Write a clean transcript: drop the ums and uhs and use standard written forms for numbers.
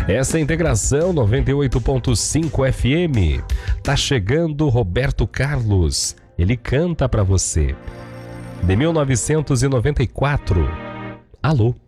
Essa integração 98.5 FM. Tá chegando Roberto Carlos. Ele canta pra você. De 1994. Alô.